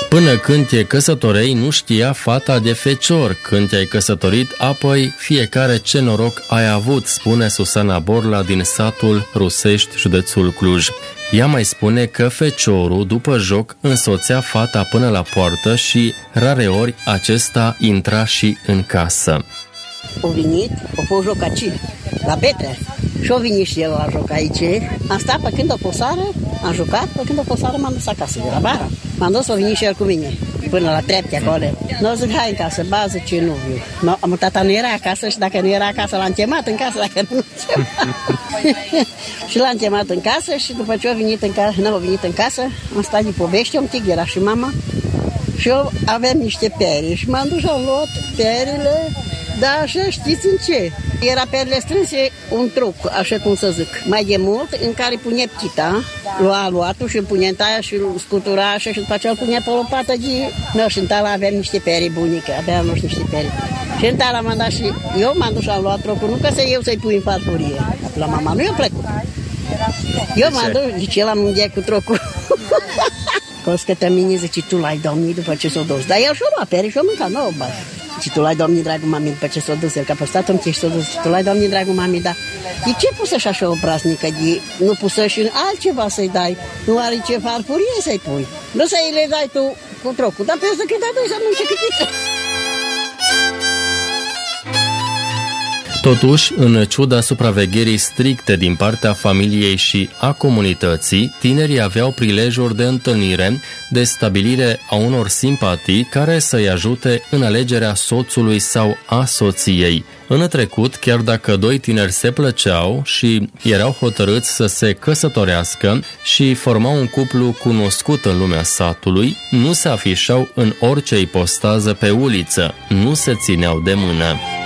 Până când te căsătorei, nu știa fata de fecior. Când te-ai căsătorit, apoi fiecare ce noroc ai avut, spune Susana Borla din satul Rusești, județul Cluj. Ea mai spune că feciorul, după joc, însoțea fata până la poartă și rareori acesta intra și în casă. Au venit, au fost joc aici, la Petre. Și au venit și el la joc aici. Am stat pe când o posară, am jucat, pe când o posară m-am dus acasă de la bară. M-am dus, a venit și el cu mine, până la trepte acolo. Nu zic, hai în casă, bază ce nu viu. Tata nu era acasă și dacă nu era acasă l-am chemat în casă, dacă nu și l-am chemat în casă și după ce a venit în casă, n-a venit în casă, am stat de povește, un tic, era și mama. Și eu aveam niște pere și m-am dus și am luat perele. Da, așa știți în ce? Era perele strânse un truc, așa cum să zic, mai de mult, în care punea pchita, lua luatul și îl punea în taia și îl scutura așa și după aceea îl punea pe o lopată de... No, și în tala aveam niște pere bunică, aveam niște pere. Și în tala m-am dat și eu m-am dus și am luat trocul, nu ca să eu să-i pui în farfurie. La mama nu i-a plăcut. Eu m-am dus, zice, el am îngheat cu trocul. Coscă-te mine, zice, tu l-ai domnit după ce s-o dus. Dar el și-o lua pere și-o mâncat, nu o băi. Și tu l-ai domnit, dragul mami, după ce s-o dus el, că pe statul închei și s-o dus. Tu l-ai domnit, dragul mami, da. De ce pusă și așa o praznică? Nu pusă și altceva să-i dai? Nu are ce farfurie să-i pui? Nu să-i le dai tu cu trocul, dar pe asta că da, să mânce câtiță. Totuși, în ciuda supravegherii stricte din partea familiei și a comunității, tinerii aveau prilejuri de întâlnire, de stabilire a unor simpatii care să-i ajute în alegerea soțului sau a soției. În trecut, chiar dacă doi tineri se plăceau și erau hotărâți să se căsătorească și formau un cuplu cunoscut în lumea satului, nu se afișau în orice ipostază pe uliță, nu se țineau de mână.